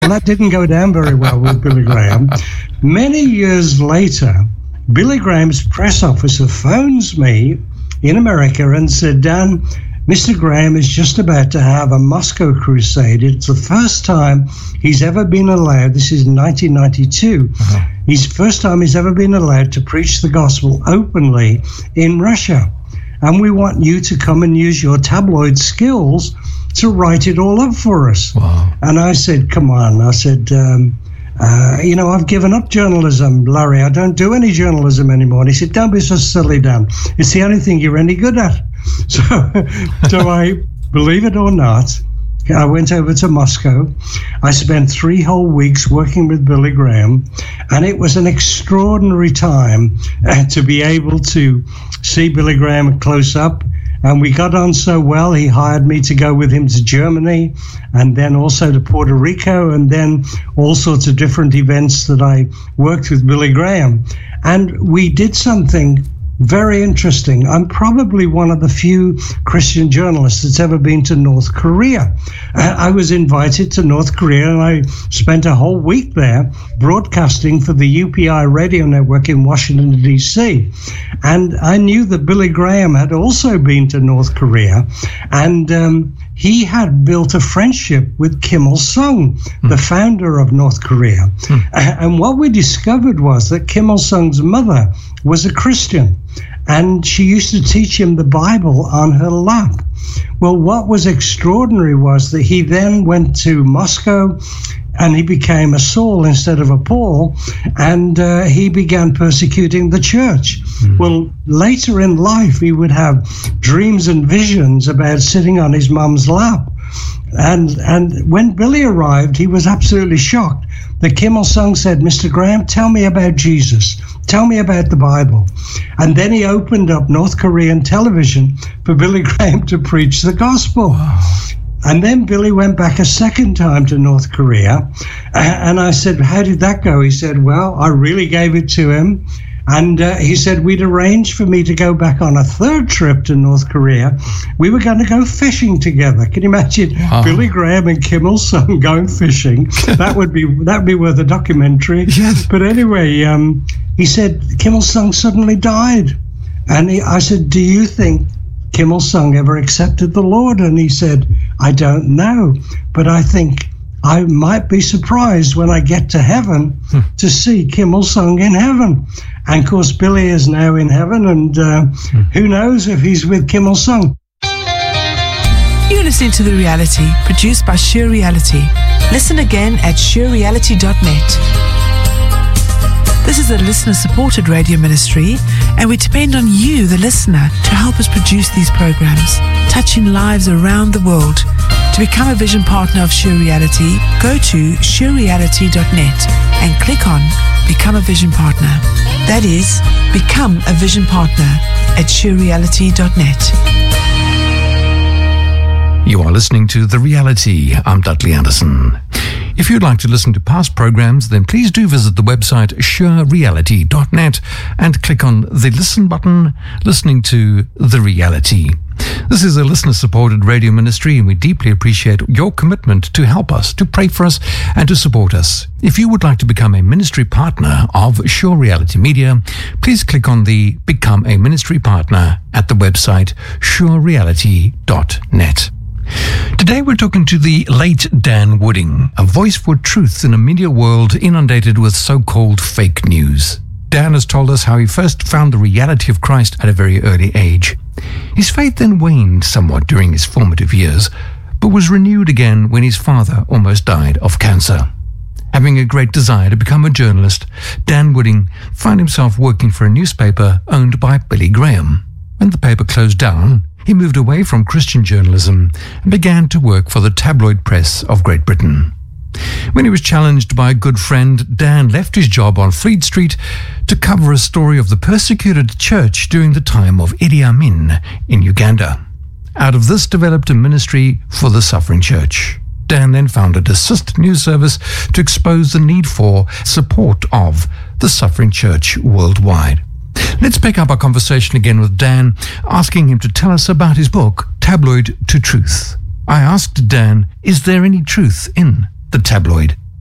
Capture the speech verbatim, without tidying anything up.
And that didn't go down very well with Billy Graham. Many years later, Billy Graham's press officer phones me in America and said, Dan, Mister Graham is just about to have a Moscow crusade. It's the first time he's ever been allowed, this is nineteen ninety-two, uh-huh. He's the first time he's ever been allowed to preach the gospel openly in Russia. And we want you to come and use your tabloid skills to write it all up for us. Wow. And I said, come on. I said, um, uh, you know, I've given up journalism, Larry. I don't do any journalism anymore. And he said, don't be so silly, Dan. It's the only thing you're any good at. So, so I, believe it or not, I went over to Moscow. I spent three whole weeks working with Billy Graham, and it was an extraordinary time uh, to be able to see Billy Graham close up. And we got on so well, he hired me to go with him to Germany and then also to Puerto Rico and then all sorts of different events that I worked with Billy Graham. And we did something very interesting. I'm probably one of the few Christian journalists that's ever been to North Korea. I was invited to North Korea and I spent a whole week there broadcasting for the U P I radio network in Washington, D C. And I knew that Billy Graham had also been to North Korea, and um, he had built a friendship with Kim Il-sung, mm. the founder of North Korea. Mm. And what we discovered was that Kim Il-sung's mother was a Christian, and she used to teach him the Bible on her lap. Well, what was extraordinary was that he then went to Moscow and he became a Saul instead of a Paul, and uh, he began persecuting the church. Mm. Well, later in life, he would have dreams and visions about sitting on his mum's lap. And and when Billy arrived, he was absolutely shocked that Kim Il-sung said, Mister Graham, tell me about Jesus. Tell me about the Bible. And then he opened up North Korean television for Billy Graham to preach the gospel. Wow. And then Billy went back a second time to North Korea. And I said, how did that go? He said, well, I really gave it to him. And uh, he said, we'd arranged for me to go back on a third trip to North Korea. We were going to go fishing together. Can you imagine wow. Billy Graham and Kim Il-sung going fishing? That would be that'd be worth a documentary. Yes. But anyway, um, he said, Kim Il-sung suddenly died. And he, I said, do you think Kim Il-sung ever accepted the Lord? And he said, I don't know, but I think I might be surprised when I get to heaven hmm. to see Kim Il-sung in heaven. And of course, Billy is now in heaven, and uh, hmm. who knows if he's with Kim Il-sung. You're listening to The Reality, produced by Sure Reality. Listen again at sure reality dot net. This is a listener-supported radio ministry, and we depend on you, the listener, to help us produce these programs, touching lives around the world. To become a vision partner of Sure Reality, go to sure reality dot net and click on Become a Vision Partner. That is, become a vision partner at sure reality dot net. You are listening to The Reality. I'm Dudley Anderson. If you'd like to listen to past programs, then please do visit the website sure reality dot net and click on the Listen button, listening to The Reality. This is a listener-supported radio ministry, and we deeply appreciate your commitment to help us, to pray for us, and to support us. If you would like to become a ministry partner of Sure Reality Media, please click on the Become a Ministry Partner at the website sure reality dot net. Today we're talking to the late Dan Wooding, a voice for truth in a media world inundated with so-called fake news. Dan has told us how he first found the reality of Christ at a very early age. His faith then waned somewhat during his formative years, but was renewed again when his father almost died of cancer. Having a great desire to become a journalist, Dan Wooding found himself working for a newspaper owned by Billy Graham. When the paper closed down, he moved away from Christian journalism and began to work for the tabloid press of Great Britain. When he was challenged by a good friend, Dan left his job on Fleet Street to cover a story of the persecuted church during the time of Idi Amin in Uganda. Out of this developed a ministry for the suffering church. Dan then founded a sister news service to expose the need for support of the suffering church worldwide. Let's pick up our conversation again with Dan, asking him to tell us about his book, Tabloid to Truth. I asked Dan, is there any truth in the tabloid?